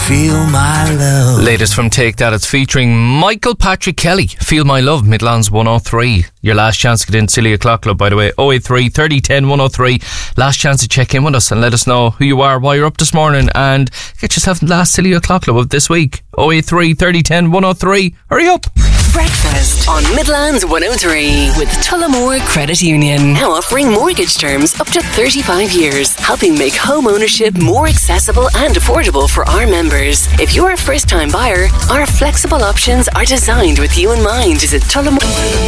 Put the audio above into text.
Feel My Love. Latest from Take That, it's featuring Michael Patrick Kelly. Feel My Love, Midlands 103. Your last chance to get in Silly O'Clock Club, by the way. 083 30 10 103. Last chance to check in with us and let us know who you are, why you're up this morning, and get yourself in the last Silly O'Clock Club of this week. 083 30 10 103. Hurry up. Breakfast on Midlands 103 with Tullamore Credit Union. Now offering mortgage terms up to 35 years, helping make home ownership more accessible and affordable for our members. If you're a first-time buyer, our flexible options are designed with you in mind. Visit Tullamore.